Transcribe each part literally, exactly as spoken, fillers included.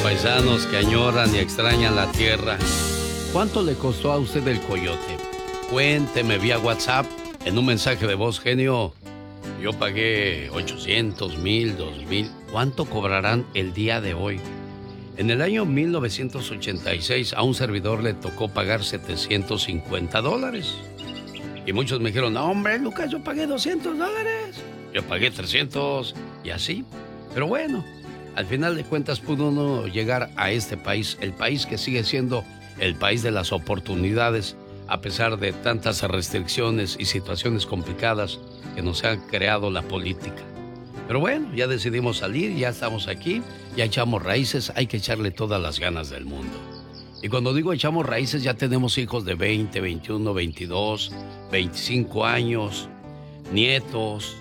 Paisanos que añoran y extrañan la tierra. ¿Cuánto le costó a usted el coyote? Cuénteme vía WhatsApp en un mensaje de voz, genio. Yo pagué ochocientos, mil, dos mil. ¿Cuánto cobrarán el día de hoy? En el año mil novecientos ochenta y seis a un servidor le tocó pagar setecientos cincuenta dólares. Y muchos me dijeron, no, hombre, Lucas, yo pagué doscientos dólares. Yo pagué trescientos y así. Pero bueno, al final de cuentas pudo uno llegar a este país, el país que sigue siendo el país de las oportunidades, a pesar de tantas restricciones y situaciones complicadas que nos ha creado la política. Pero bueno, ya decidimos salir, ya estamos aquí, ya echamos raíces, hay que echarle todas las ganas del mundo. Y cuando digo echamos raíces, ya tenemos hijos de veinte, veintiuno, veintidós, veinticinco años, nietos,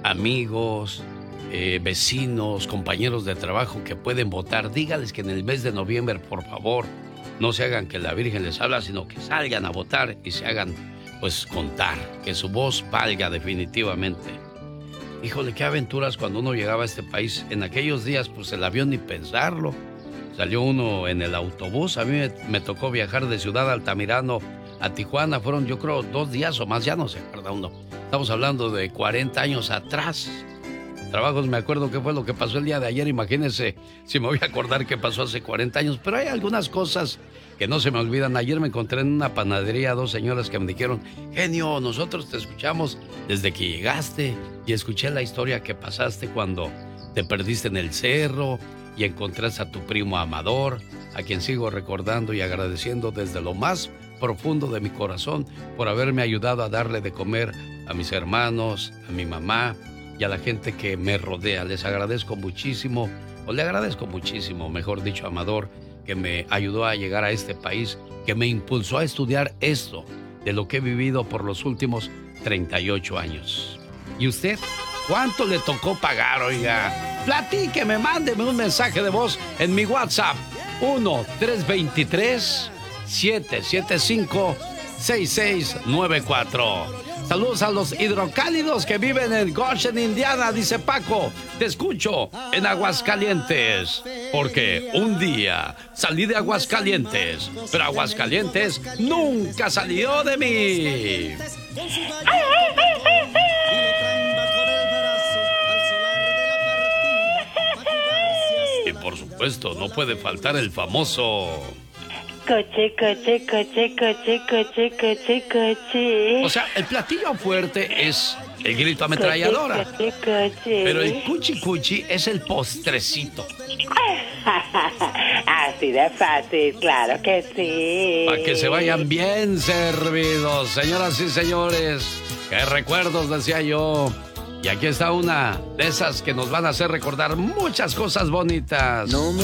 amigos, eh, vecinos, compañeros de trabajo que pueden votar. Dígales que en el mes de noviembre, por favor, no se hagan que la Virgen les habla, sino que salgan a votar y se hagan, pues, contar, que su voz valga definitivamente. Híjole, qué aventuras cuando uno llegaba a este país. En aquellos días, pues, el avión ni pensarlo. Salió uno en el autobús. A mí me, me tocó viajar de Ciudad Altamirano a Tijuana. Fueron, yo creo, dos días o más, ya no se acuerda uno. Estamos hablando de cuarenta años atrás. Trabajos, me acuerdo qué fue lo que pasó el día de ayer. Imagínense si me voy a acordar qué pasó hace cuarenta años. Pero hay algunas cosas que no se me olvidan. Ayer me encontré en una panadería dos señoras que me dijeron, genio, nosotros te escuchamos desde que llegaste y escuché la historia que pasaste cuando te perdiste en el cerro y encontraste a tu primo Amador, a quien sigo recordando y agradeciendo desde lo más profundo de mi corazón por haberme ayudado a darle de comer a mis hermanos, a mi mamá y a la gente que me rodea. Les agradezco muchísimo, o le agradezco muchísimo, mejor dicho, a Amador, que me ayudó a llegar a este país, que me impulsó a estudiar esto, de lo que he vivido por los últimos treinta y ocho años. ¿Y usted? ¿Cuánto le tocó pagar, oiga? Platíqueme, mándeme un mensaje de voz en mi WhatsApp. uno tres dos tres, siete siete cinco, seis seis nueve cuatro. Saludos a los hidrocálidos que viven en Goshen, Indiana, dice Paco. Te escucho en Aguascalientes, porque un día salí de Aguascalientes, pero Aguascalientes nunca salió de mí. Y por supuesto, no puede faltar el famoso... Coche, coche, coche, coche, coche, coche, coche. O sea, el platillo fuerte es el grito ametralladora. Coche, coche, coche. Pero el cuchi cuchi es el postrecito. Así de fácil, claro que sí. Para que se vayan bien servidos, señoras y señores. Qué recuerdos, decía yo. Y aquí está una de esas que nos van a hacer recordar muchas cosas bonitas. No me